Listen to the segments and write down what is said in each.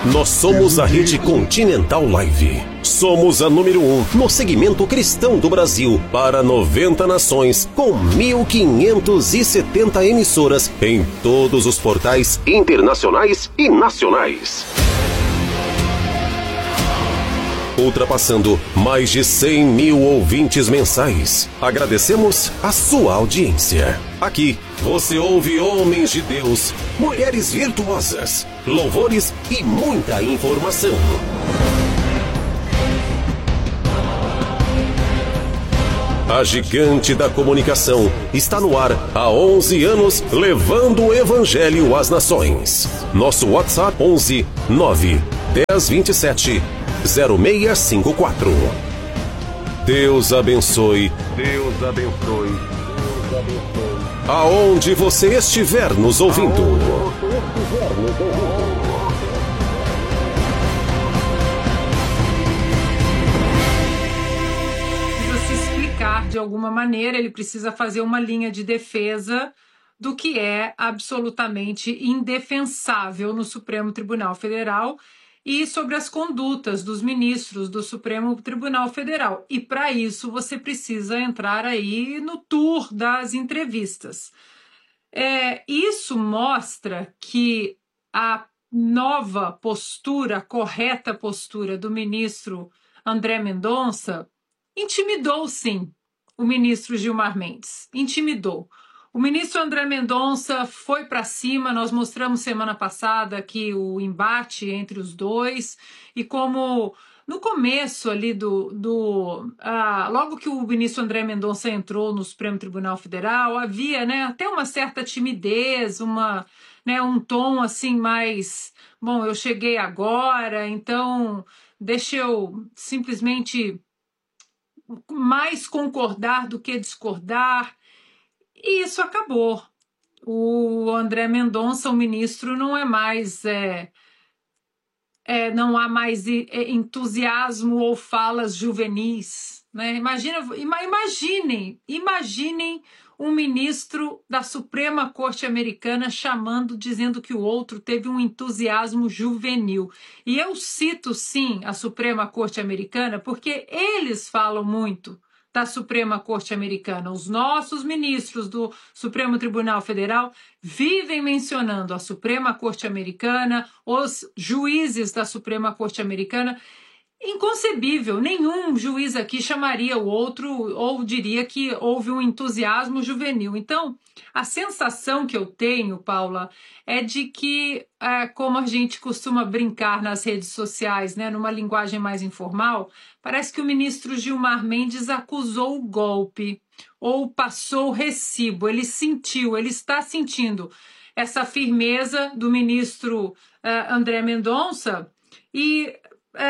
Nós somos a Rede Continental Live. Somos a número 1 no segmento cristão do Brasil para 90 nações, com 1.570 emissoras em todos os portais internacionais e nacionais. Ultrapassando mais de 100 mil ouvintes mensais. Agradecemos a sua audiência. Aqui você ouve homens de Deus, mulheres virtuosas, louvores e muita informação. A gigante da comunicação está no ar há 11 anos, levando o evangelho às nações. Nosso WhatsApp 11 9 10 27 0654. Deus abençoe. Deus abençoe. Deus abençoe. Aonde você estiver nos ouvindo. Precisa se explicar de alguma maneira, ele precisa fazer uma linha de defesa do que é absolutamente indefensável no Supremo Tribunal Federal e sobre as condutas dos ministros do Supremo Tribunal Federal. E para isso você precisa entrar aí no tour das entrevistas. Isso mostra que a nova postura, a correta postura do ministro André Mendonça intimidou, sim, o ministro Gilmar Mendes. Intimidou. O ministro André Mendonça foi para cima, nós mostramos semana passada aqui o embate entre os dois, e como no começo ali logo que o ministro André Mendonça entrou no Supremo Tribunal Federal, havia, né, até uma certa timidez, um tom assim mais, bom, eu cheguei agora, então deixa eu simplesmente mais concordar do que discordar. E isso acabou. O André Mendonça, o ministro, não é mais, não há mais entusiasmo ou falas juvenis, né? Imaginem um ministro da Suprema Corte Americana dizendo que o outro teve um entusiasmo juvenil. E eu cito, sim, a Suprema Corte Americana porque eles falam muito da Suprema Corte Americana. Os nossos ministros do Supremo Tribunal Federal vivem mencionando a Suprema Corte Americana, os juízes da Suprema Corte Americana. Inconcebível, nenhum juiz aqui chamaria o outro ou diria que houve um entusiasmo juvenil. Então, a sensação que eu tenho, Paula, é de que, como a gente costuma brincar nas redes sociais, né, numa linguagem mais informal, parece que o ministro Gilmar Mendes acusou o golpe ou passou o recibo. Ele está sentindo essa firmeza do ministro André Mendonça e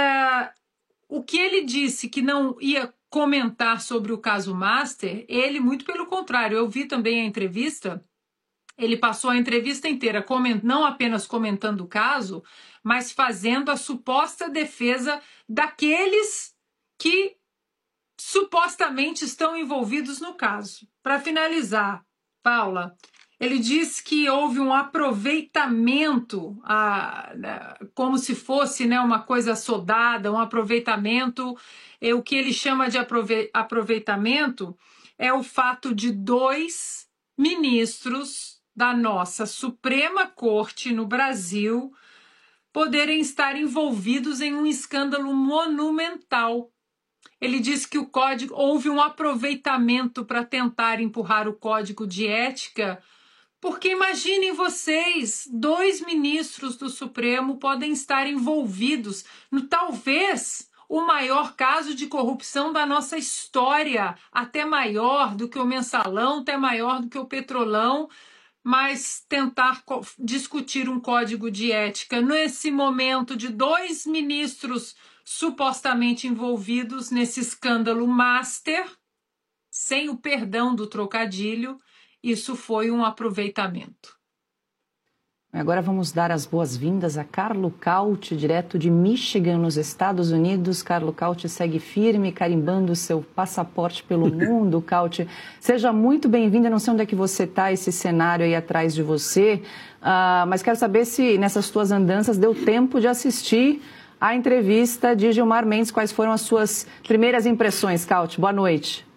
o que ele disse que não ia comentar sobre o caso Master, ele, muito pelo contrário, eu vi também a entrevista, ele passou a entrevista inteira não apenas comentando o caso, mas fazendo a suposta defesa daqueles que supostamente estão envolvidos no caso. Para finalizar, Paula, ele disse que houve um aproveitamento, como se fosse, né, uma coisa sodada, um aproveitamento. O que ele chama de aproveitamento é o fato de 2 ministros da nossa Suprema Corte no Brasil poderem estar envolvidos em um escândalo monumental. Ele disse que houve um aproveitamento para tentar empurrar o Código de Ética. Porque imaginem vocês, 2 ministros do Supremo podem estar envolvidos no talvez o maior caso de corrupção da nossa história, até maior do que o Mensalão, até maior do que o Petrolão, mas tentar discutir um código de ética nesse momento de 2 ministros supostamente envolvidos nesse escândalo Master, sem o perdão do trocadilho, isso foi um aproveitamento. Agora vamos dar as boas-vindas a Carlo Cauty, direto de Michigan, nos Estados Unidos. Carlo Cauty segue firme, carimbando seu passaporte pelo mundo. Cauty, seja muito bem-vindo. Eu não sei onde é que você está, esse cenário aí atrás de você, mas quero saber se nessas tuas andanças deu tempo de assistir a entrevista de Gilmar Mendes. Quais foram as suas primeiras impressões, Cauty? Boa noite.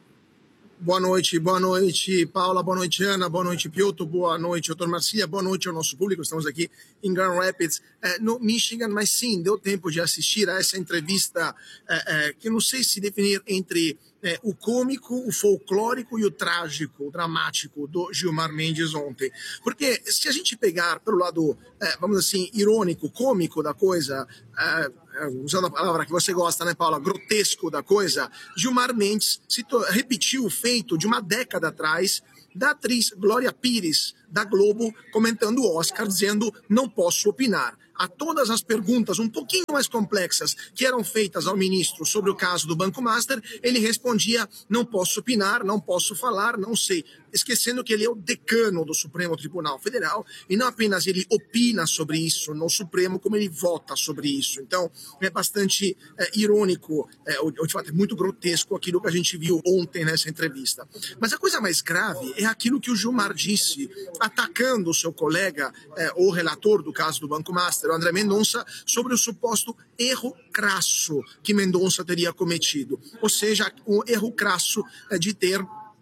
Boa noite, Paula, boa noite, Ana, boa noite, Piotr, boa noite, doutor Marcília, boa noite ao nosso público. Estamos aqui em Grand Rapids, no Michigan, mas sim, deu tempo de assistir a essa entrevista que eu não sei se definir entre o cômico, o folclórico e o trágico, o dramático do Gilmar Mendes ontem. Porque se a gente pegar pelo lado, vamos assim, irônico, cômico da coisa, usando a palavra que você gosta, né, Paula, grotesco da coisa, Gilmar Mendes repetiu o feito de uma década atrás da atriz Glória Pires, da Globo, comentando o Oscar, dizendo não posso opinar. A todas as perguntas um pouquinho mais complexas que eram feitas ao ministro sobre o caso do Banco Master, ele respondia, não posso opinar, não posso falar, não sei. Esquecendo que ele é o decano do Supremo Tribunal Federal e não apenas ele opina sobre isso no Supremo, como ele vota sobre isso. Então, é bastante irônico, de fato, é muito grotesco aquilo que a gente viu ontem nessa entrevista. Mas a coisa mais grave é aquilo que o Gilmar disse, atacando o seu colega, o relator do caso do Banco Master, o André Mendonça, sobre o suposto erro crasso que Mendonça teria cometido. Ou seja, o erro crasso de ter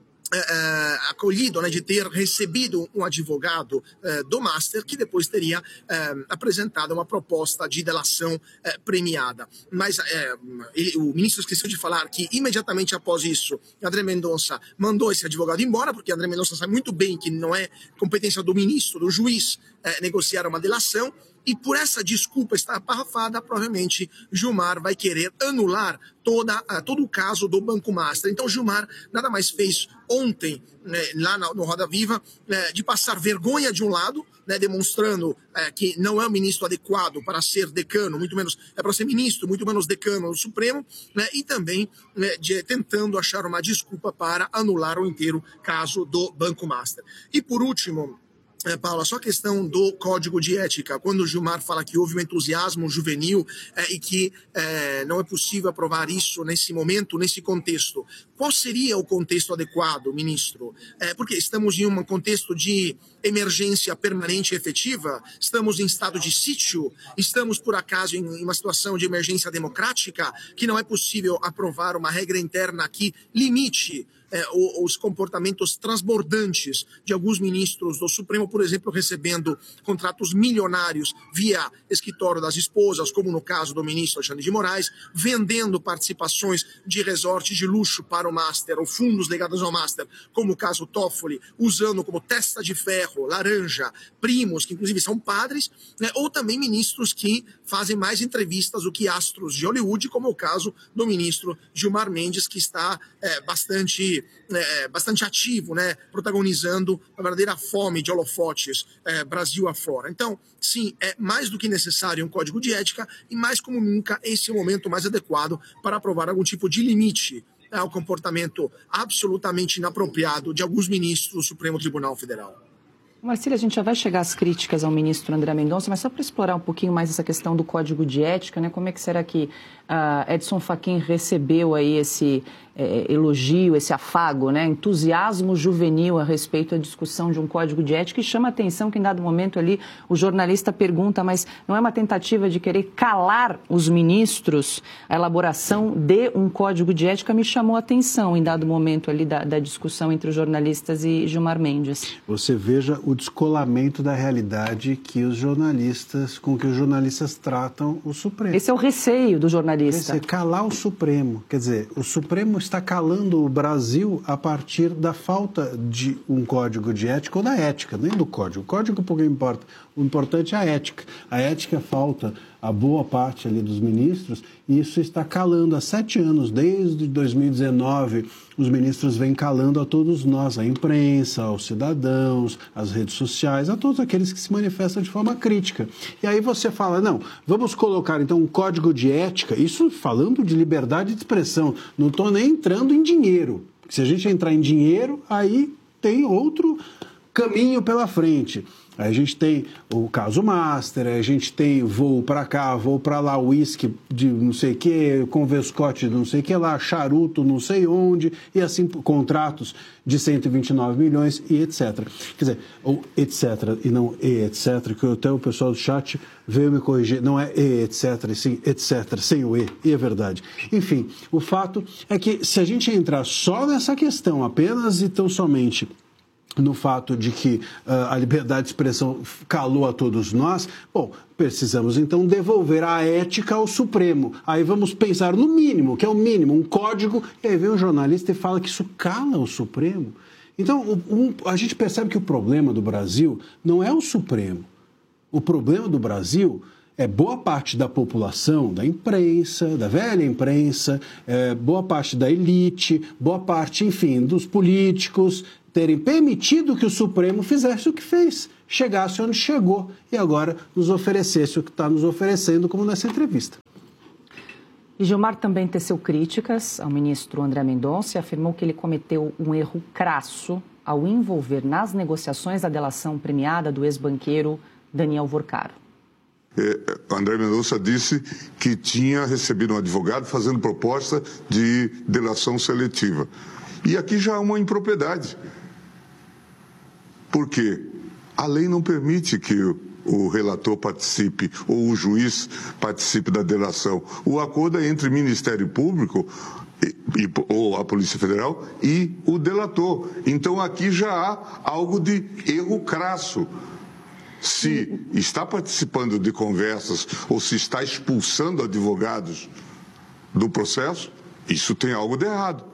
acolhido, né, de ter recebido um advogado do Master que depois teria apresentado uma proposta de delação premiada. Mas o ministro esqueceu de falar que imediatamente após isso, André Mendonça mandou esse advogado embora, porque André Mendonça sabe muito bem que não é competência do ministro, do juiz, negociar uma delação. E por essa desculpa estar parrafada, provavelmente Gilmar vai querer anular todo o caso do Banco Master. Então Gilmar nada mais fez ontem, lá no Roda Viva, de passar vergonha de um lado, demonstrando que não é o ministro adequado para ser decano, muito menos para ser ministro, muito menos decano do Supremo, e também tentando achar uma desculpa para anular o inteiro caso do Banco Master. E por último, Paula, só a questão do código de ética, quando o Gilmar fala que houve um entusiasmo juvenil e que não é possível aprovar isso nesse momento, nesse contexto. Qual seria o contexto adequado, ministro? Porque estamos em um contexto de emergência permanente e efetiva, estamos em estado de sítio, estamos, por acaso, em uma situação de emergência democrática, que não é possível aprovar uma regra interna que limite os comportamentos transbordantes de alguns ministros do Supremo, por exemplo, recebendo contratos milionários via escritório das esposas, como no caso do ministro Alexandre de Moraes, vendendo participações de resorts de luxo para o Master, ou fundos ligados ao Master, como o caso Toffoli, usando como testa de ferro, laranja, primos, que inclusive são padres, ou também ministros que fazem mais entrevistas do que astros de Hollywood, como o caso do ministro Gilmar Mendes, que está bastante ativo, protagonizando a verdadeira fome de holofotes Brasil afora. Então, sim, é mais do que necessário um código de ética e mais como nunca esse é o momento mais adequado para aprovar algum tipo de limite ao comportamento absolutamente inapropriado de alguns ministros do Supremo Tribunal Federal. Marcília, a gente já vai chegar às críticas ao ministro André Mendonça, mas só para explorar um pouquinho mais essa questão do código de ética, como é que será que Edson Fachin recebeu aí esse elogio, esse afago, entusiasmo juvenil a respeito da discussão de um código de ética, e chama a atenção que em dado momento ali o jornalista pergunta, mas não é uma tentativa de querer calar os ministros a elaboração de um código de ética? Me chamou a atenção em dado momento ali da discussão entre os jornalistas e Gilmar Mendes. Você veja o descolamento da realidade com que os jornalistas tratam o Supremo. Esse é o receio do jornalista. Calar o Supremo. Quer dizer, o Supremo está calando o Brasil a partir da falta de um código de ética ou da ética, nem do código. O código pouco importa. O importante é a ética. A ética falta a boa parte ali dos ministros, e isso está calando há 7 anos, desde 2019, os ministros vêm calando a todos nós, a imprensa, aos cidadãos, às redes sociais, a todos aqueles que se manifestam de forma crítica. E aí você fala, não, vamos colocar então um código de ética, isso falando de liberdade de expressão, não estou nem entrando em dinheiro, porque se a gente entrar em dinheiro, aí tem outro caminho pela frente. Aí a gente tem o caso Master, a gente tem voo para cá, voo para lá, uísque de não sei o que, convescote de não sei o que lá, charuto não sei onde, e assim contratos de 129 milhões e etc. Quer dizer, ou etc. e não e etc, que até o pessoal do chat veio me corrigir, não é e etc, e sim etc, sem o e é verdade. Enfim, o fato é que se a gente entrar só nessa questão, apenas e tão somente no fato de que a liberdade de expressão calou a todos nós, bom, precisamos então devolver a ética ao Supremo. Aí vamos pensar no mínimo, que é o mínimo, um código, e aí vem um jornalista e fala que isso cala o Supremo. Então, a gente percebe que o problema do Brasil não é o Supremo. O problema do Brasil é boa parte da população, da imprensa, da velha imprensa, boa parte da elite, boa parte, enfim, dos políticos, terem permitido que o Supremo fizesse o que fez, chegasse onde chegou e agora nos oferecesse o que está nos oferecendo, como nessa entrevista. E Gilmar também teceu críticas ao ministro André Mendonça e afirmou que ele cometeu um erro crasso ao envolver nas negociações a delação premiada do ex-banqueiro Daniel Vorcaro. André Mendonça disse que tinha recebido um advogado fazendo proposta de delação seletiva. E aqui já há uma impropriedade. Por quê? A lei não permite que o relator participe ou o juiz participe da delação. O acordo é entre o Ministério Público ou a Polícia Federal e o delator. Então aqui já há algo de erro crasso. Se está participando de conversas ou se está expulsando advogados do processo, isso tem algo de errado.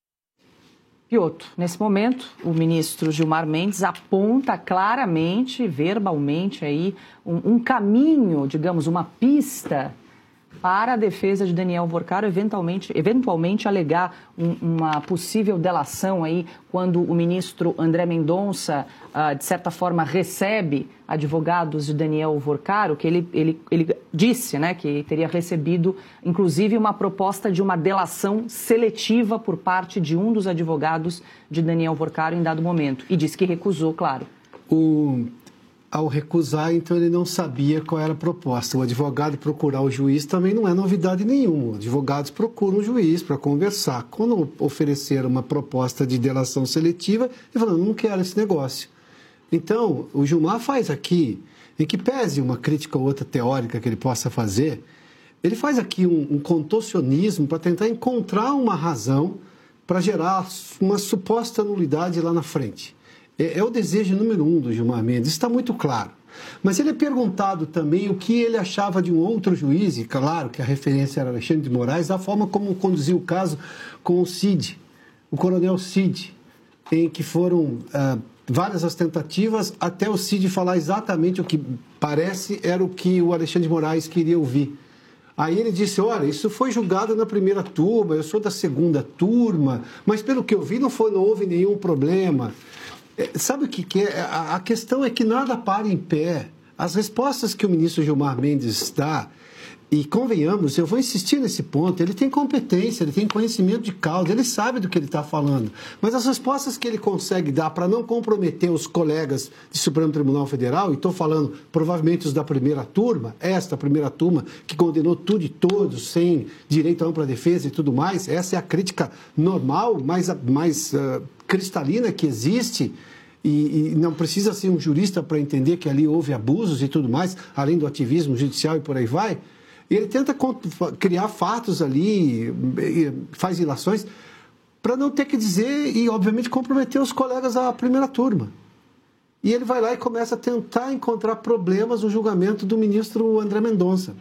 Piotr, nesse momento, o ministro Gilmar Mendes aponta claramente, verbalmente, aí, um caminho, digamos, uma pista para a defesa de Daniel Vorcaro eventualmente alegar uma possível delação aí quando o ministro André Mendonça, de certa forma, recebe advogados de Daniel Vorcaro, que ele disse, né, que teria recebido, inclusive, uma proposta de uma delação seletiva por parte de um dos advogados de Daniel Vorcaro em dado momento, e disse que recusou, claro. Ao recusar, então ele não sabia qual era a proposta. O advogado procurar o juiz também não é novidade nenhuma. Advogados procuram o juiz para conversar. Quando ofereceram uma proposta de delação seletiva, ele falou, não quero esse negócio. Então, o Gilmar faz aqui, em que pese uma crítica ou outra teórica que ele possa fazer, ele faz aqui um contorcionismo para tentar encontrar uma razão para gerar uma suposta nulidade lá na frente. É o desejo número 1 do Gilmar Mendes, está muito claro. Mas ele é perguntado também o que ele achava de um outro juiz, e claro que a referência era Alexandre de Moraes, da forma como conduziu o caso com o Cid, o coronel Cid, em que foram várias as tentativas até o Cid falar exatamente o que parece era o que o Alexandre de Moraes queria ouvir. Aí ele disse, olha, isso foi julgado na primeira turma, eu sou da segunda turma, mas pelo que eu vi não houve nenhum problema. Sabe o que é? A questão é que nada para em pé. As respostas que o ministro Gilmar Mendes dá, e convenhamos, eu vou insistir nesse ponto, ele tem competência, ele tem conhecimento de causa, ele sabe do que ele está falando. Mas as respostas que ele consegue dar para não comprometer os colegas do Supremo Tribunal Federal, e estou falando provavelmente os da primeira turma, esta primeira turma que condenou tudo e todos, sem direito à ampla defesa e tudo mais, essa é a crítica normal, mais cristalina que existe, e não precisa ser um jurista para entender que ali houve abusos e tudo mais, além do ativismo judicial e por aí vai. Ele tenta criar fatos ali, faz ilações, para não ter que dizer e, obviamente, comprometer os colegas da primeira turma. E ele vai lá e começa a tentar encontrar problemas no julgamento do ministro André Mendonça.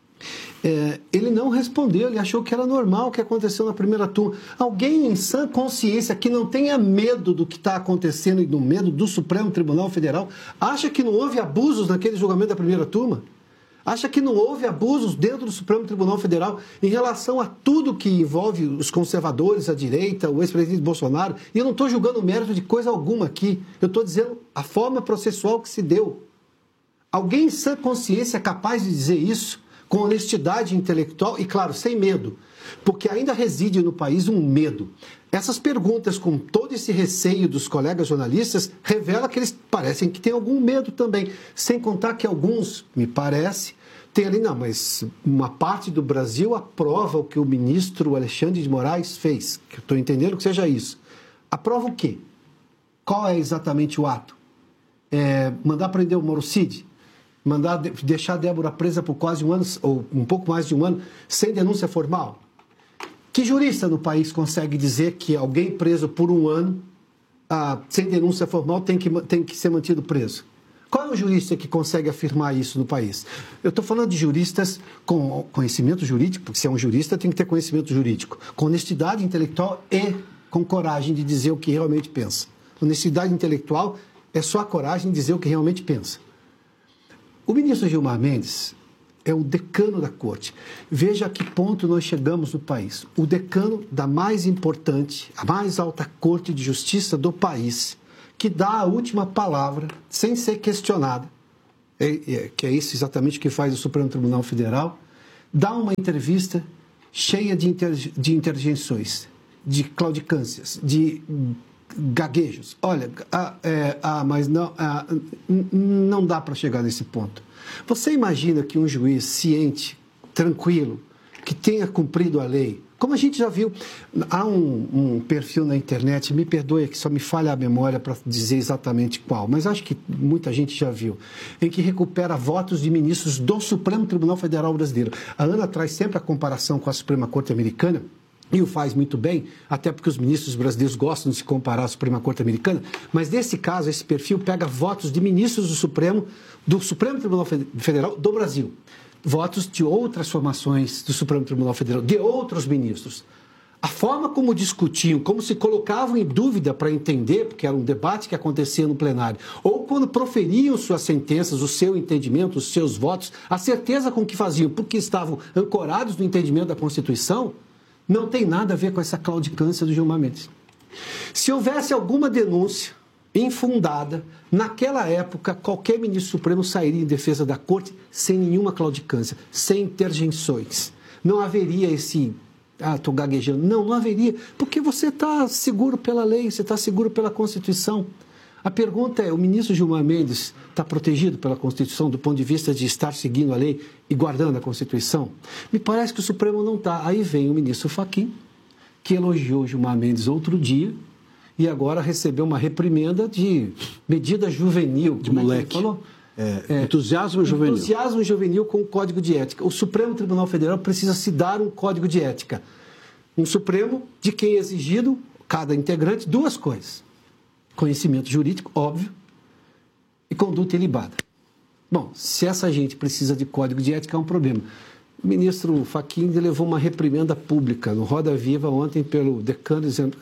Ele não respondeu, ele achou que era normal o que aconteceu na primeira turma. Alguém em sã consciência que não tenha medo do que está acontecendo e do medo do Supremo Tribunal Federal, acha que não houve abusos naquele julgamento da primeira turma? Acha que não houve abusos dentro do Supremo Tribunal Federal em relação a tudo que envolve os conservadores, a direita, o ex-presidente Bolsonaro? E eu não estou julgando o mérito de coisa alguma aqui. Eu estou dizendo a forma processual que se deu. Alguém em sã consciência é capaz de dizer isso? com honestidade intelectual e, claro, sem medo, porque ainda reside no país um medo. Essas perguntas, com todo esse receio dos colegas jornalistas, revela que eles parecem que têm algum medo também, sem contar que alguns, me parece, tem ali, não, mas uma parte do Brasil aprova o que o ministro Alexandre de Moraes fez, que eu estou entendendo que seja isso. Aprova o quê? Qual é exatamente o ato? Mandar prender o Mauro Cid? Mandar deixar a Débora presa por quase um ano, ou um pouco mais de um ano, sem denúncia formal? Que jurista no país consegue dizer que alguém preso por um ano, sem denúncia formal, tem que ser mantido preso? Qual é o jurista que consegue afirmar isso no país? Eu estou falando de juristas com conhecimento jurídico, porque se é um jurista tem que ter conhecimento jurídico, com honestidade intelectual e com coragem de dizer o que realmente pensa. Honestidade intelectual é só a coragem de dizer o que realmente pensa. O ministro Gilmar Mendes é o decano da corte. Veja a que ponto nós chegamos no país. O decano da mais importante, a mais alta corte de justiça do país, que dá a última palavra, sem ser questionada, que é isso exatamente que faz o Supremo Tribunal Federal, dá uma entrevista cheia de interjeições, de claudicâncias, de gaguejos. Olha, mas não dá para chegar nesse ponto. Você imagina que um juiz ciente, tranquilo, que tenha cumprido a lei, como a gente já viu, há um perfil na internet, me perdoe que só me falha a memória para dizer exatamente qual, mas acho que muita gente já viu, em que recupera votos de ministros do Supremo Tribunal Federal Brasileiro. A Ana traz sempre a comparação com a Suprema Corte Americana, e o faz muito bem, até porque os ministros brasileiros gostam de se comparar à Suprema Corte Americana, mas nesse caso, esse perfil pega votos de ministros do Supremo Tribunal Federal do Brasil. Votos de outras formações do Supremo Tribunal Federal, de outros ministros. A forma como discutiam, como se colocavam em dúvida para entender, porque era um debate que acontecia no plenário, ou quando proferiam suas sentenças, o seu entendimento, os seus votos, a certeza com que faziam, porque estavam ancorados no entendimento da Constituição, não tem nada a ver com essa claudicância do Gilmar Mendes. Se houvesse alguma denúncia infundada, naquela época, qualquer ministro supremo sairia em defesa da corte sem nenhuma claudicância, sem interjeições. Não haveria esse, estou gaguejando. Não haveria, porque você está seguro pela lei, você está seguro pela Constituição. A pergunta é, o ministro Gilmar Mendes está protegido pela Constituição do ponto de vista de estar seguindo a lei e guardando a Constituição? Me parece que o Supremo não está. Aí vem o ministro Fachin, que elogiou Gilmar Mendes outro dia, e agora recebeu uma reprimenda de medida juvenil. De moleque. Falou? Entusiasmo juvenil. Entusiasmo juvenil com o Código de Ética. O Supremo Tribunal Federal precisa se dar um Código de Ética. Um Supremo de quem é exigido, cada integrante, duas coisas. Conhecimento jurídico, óbvio, e conduta ilibada. Bom, se essa gente precisa de Código de Ética, é um problema. O ministro Fachin levou uma reprimenda pública no Roda Viva ontem pelo decano, dizendo...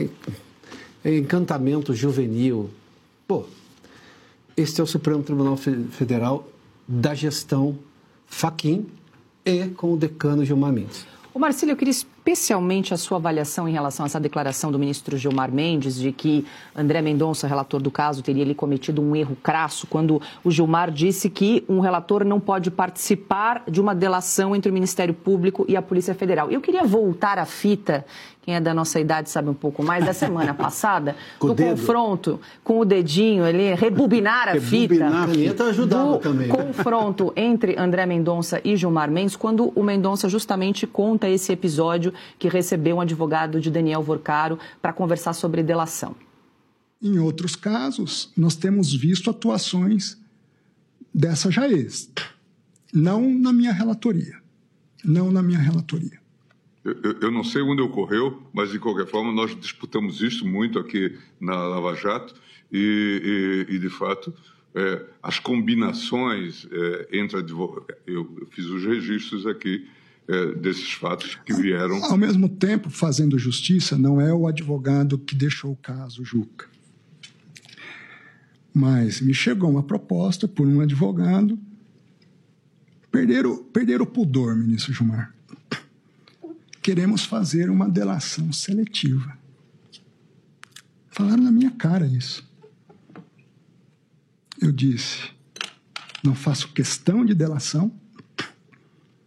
encantamento juvenil. Pô, este é o Supremo Tribunal Federal da gestão Fachin e com o decano Gilmar Mendes. Ô Marcílio, eu queria especialmente a sua avaliação em relação a essa declaração do ministro Gilmar Mendes de que André Mendonça, relator do caso, teria ali cometido um erro crasso quando o Gilmar disse que um relator não pode participar de uma delação entre o Ministério Público e a Polícia Federal. Eu queria voltar à fita, quem é da nossa idade sabe um pouco mais, da semana passada, do confronto com o dedinho ali, rebobinar a fita, do confronto entre André Mendonça e Gilmar Mendes, quando o Mendonça justamente conta esse episódio que recebeu um advogado de Daniel Vorcaro para conversar sobre delação. Em outros casos, nós temos visto atuações dessa Jaez. Não na minha relatoria. Não na minha relatoria. Eu não sei onde ocorreu, mas, de qualquer forma, nós disputamos isso muito aqui na Lava Jato e de fato, as combinações entre advogados... Eu fiz os registros aqui desses fatos que vieram... Ao mesmo tempo, fazendo justiça, não é o advogado que deixou o caso, Juca. Mas me chegou uma proposta por um advogado. Perder o pudor, ministro Gilmar. Queremos fazer uma delação seletiva. Falaram na minha cara isso. Eu disse, não faço questão de delação,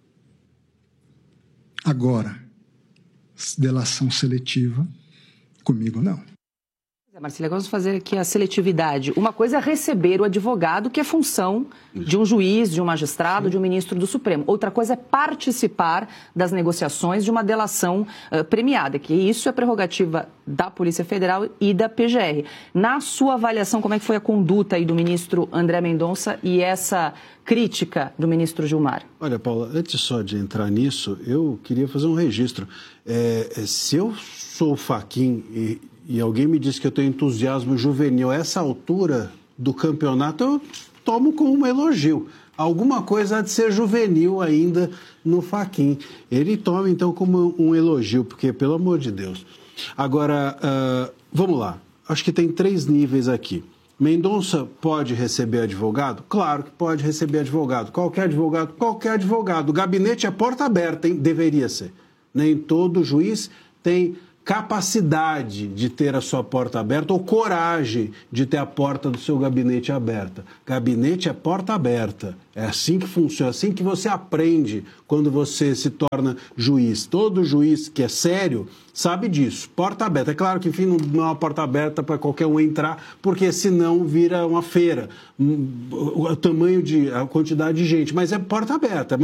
Agora, delação seletiva, comigo não. Marcília, vamos fazer aqui a seletividade. Uma coisa é receber o advogado, que é função de um juiz, de um magistrado, de um ministro do Supremo. Outra coisa é participar das negociações de uma delação premiada, que isso é prerrogativa da Polícia Federal e da PGR. Na sua avaliação, como é que foi a conduta aí do ministro André Mendonça e essa crítica do ministro Gilmar? Olha, Paula, antes só de entrar nisso, eu queria fazer um registro. Se eu sou Fachin e alguém me diz que eu tenho entusiasmo juvenil a essa altura do campeonato, eu tomo como um elogio. Alguma coisa há de ser juvenil ainda no Fachin. Ele toma, então, como um elogio, porque, pelo amor de Deus. Agora, vamos lá. Acho que tem 3 níveis aqui. Mendonça pode receber advogado? Claro que pode receber advogado. Qualquer advogado? Qualquer advogado. O gabinete é porta aberta, hein? Deveria ser. Nem todo juiz tem capacidade de ter a sua porta aberta ou coragem de ter a porta do seu gabinete aberta. Gabinete é porta aberta. É assim que funciona, é assim que você aprende quando você se torna juiz. Todo juiz que é sério sabe disso. Porta aberta. É claro que, enfim, não é uma porta aberta para qualquer um entrar, porque senão vira uma feira. O tamanho a quantidade de gente. Mas é porta aberta.